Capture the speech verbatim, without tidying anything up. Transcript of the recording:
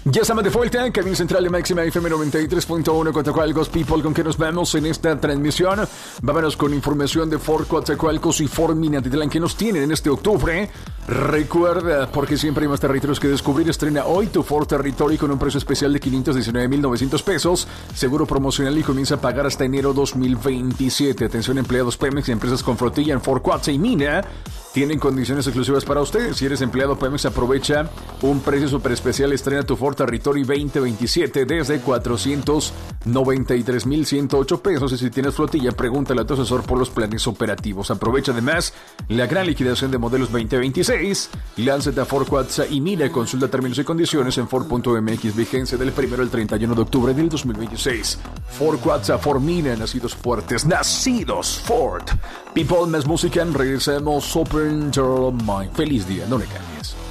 Ya estamos de vuelta en Cabina Central de Máxima F M noventa y tres punto uno. Coatzacoalcos, people, con que nos vemos en esta transmisión. Vámonos con información de Ford Coatzacoalcos y Ford Minatitlán que nos tienen en este octubre. Recuerda, porque siempre hay más territorios que descubrir, estrena hoy tu Ford Territory con un precio especial de quinientos diecinueve mil novecientos pesos, seguro promocional, y comienza a pagar hasta enero dos mil veintisiete. Atención, empleados Pemex y empresas con flotilla en Ford Coatza y Mina tienen condiciones exclusivas para ustedes. Si eres empleado Pemex, aprovecha un precio super especial. Estrena tu Ford Territory veinte veintisiete desde cuatrocientos noventa y tres mil ciento ocho pesos. Y si tienes flotilla, pregúntale a tu asesor por los planes operativos. Aprovecha además la gran liquidación de modelos veinte veintiséis. Lánzate a Ford Coatza y mira, consulta términos y condiciones en Ford punto M X. Vigencia del primero al treinta y uno de octubre del dos mil veintiséis. Ford Coatza, Ford Mina, nacidos fuertes, nacidos Ford. People, más música, regresamos. Open Your Mind. Feliz día, no le cambies.